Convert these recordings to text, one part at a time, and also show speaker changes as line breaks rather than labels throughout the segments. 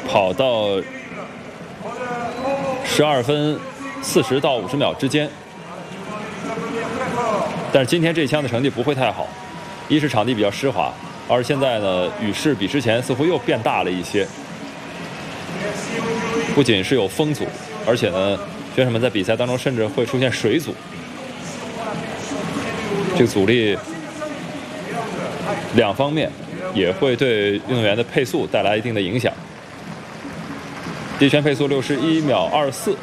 跑到12分40到50秒之间。但是今天这一枪的成绩不会太好，一是场地比较湿滑，二是现在呢雨势比之前似乎又变大了一些，不仅是有风阻，而且呢选手们在比赛当中甚至会出现水阻，这个阻力两方面也会对运动员的配速带来一定的影响。第一圈配速61秒24，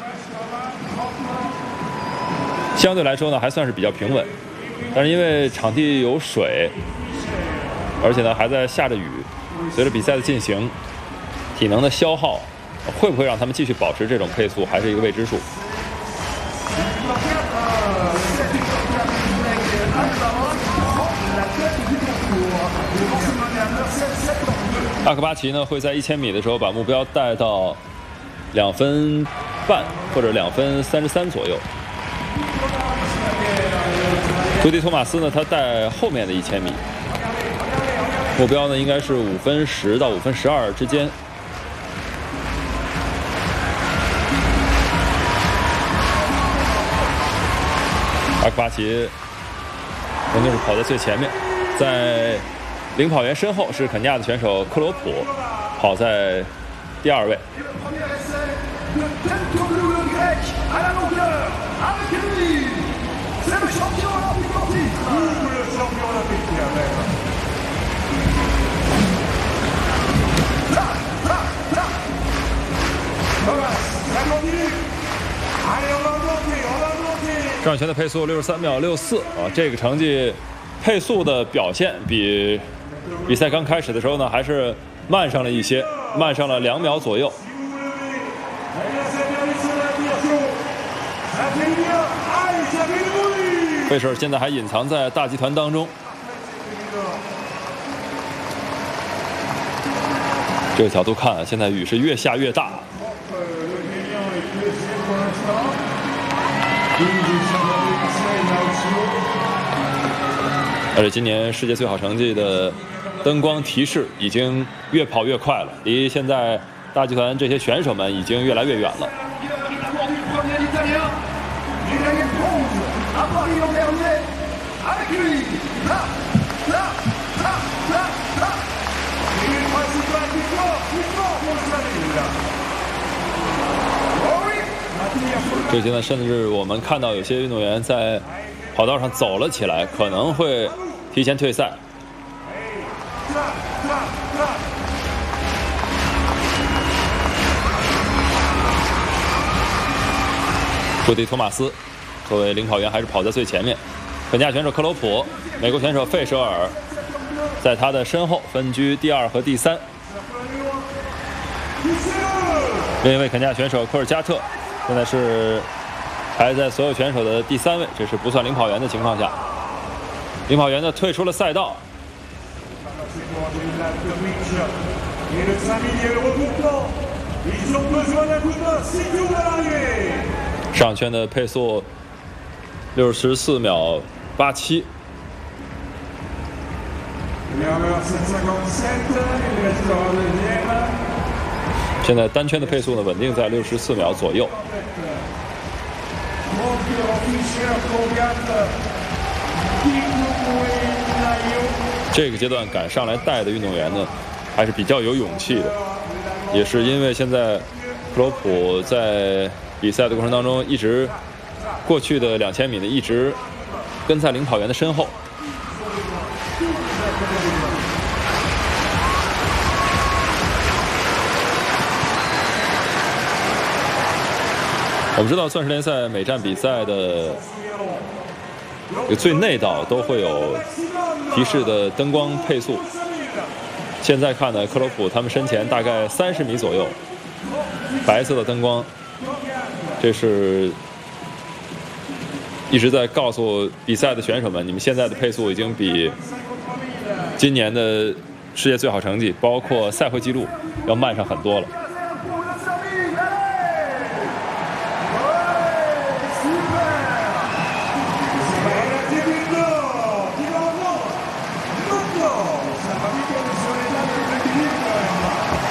相对来说呢还算是比较平稳，但是因为场地有水，而且呢还在下着雨，随着比赛的进行，体能的消耗会不会让他们继续保持这种配速，还是一个未知数。阿克巴奇呢会在1000米的时候把目标带到2分半或者2分33左右。图迪托马斯呢，他带后面的1000米，目标呢应该是5分10到5分12之间。阿克巴奇仍旧是跑在最前面，在领跑员身后是肯尼亚的选手克罗普，跑在第2位。上圈的配速63秒64啊，这个成绩配速的表现比比赛刚开始的时候呢还是慢上了一些，慢上了2秒左右。费舍尔现在还隐藏在大集团当中，这个角度看，现在雨是越下越大。而且今年世界最好成绩的灯光提示已经越跑越快了，离现在大集团这些选手们已经越来越远了。这阶段甚至我们看到有些运动员在跑道上走了起来，可能会提前退赛。朱迪托马斯作为领跑员还是跑在最前面，肯尼亚选手克罗普、美国选手费舍尔在他的身后分居第2和第3。另一位肯尼亚选手库尔加特现在是排在所有选手的第3位，这是不算领跑员的情况下。领跑员呢退出了赛道。上圈的配速64秒87。现在单圈的配速呢稳定在64秒左右。这个阶段赶上来带的运动员呢还是比较有勇气的，也是因为现在克罗普在比赛的过程当中一直过去的2000米呢一直跟在领跑员的身后。我们知道钻石联赛每站比赛的最内道都会有提示的灯光配速，现在看呢克罗普他们身前大概30米左右白色的灯光，这是一直在告诉比赛的选手们，你们现在的配速已经比今年的世界最好成绩包括赛会纪录要慢上很多了。